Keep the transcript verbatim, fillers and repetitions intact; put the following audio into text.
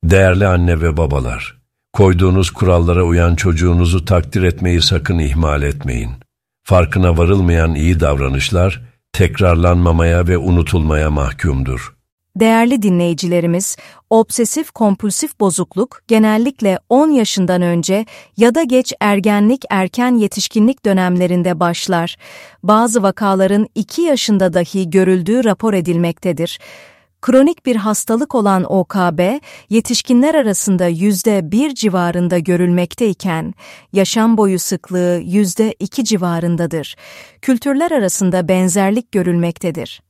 Değerli anne ve babalar, koyduğunuz kurallara uyan çocuğunuzu takdir etmeyi sakın ihmal etmeyin. Farkına varılmayan iyi davranışlar, tekrarlanmamaya ve unutulmaya mahkumdur. Değerli dinleyicilerimiz, obsesif kompulsif bozukluk genellikle on yaşından önce ya da geç ergenlik erken yetişkinlik dönemlerinde başlar. Bazı vakaların iki yaşında dahi görüldüğü rapor edilmektedir. Kronik bir hastalık olan O K B, yetişkinler arasında yüzde bir civarında görülmekteyken, yaşam boyu sıklığı yüzde iki civarındadır. Kültürler arasında benzerlik görülmektedir.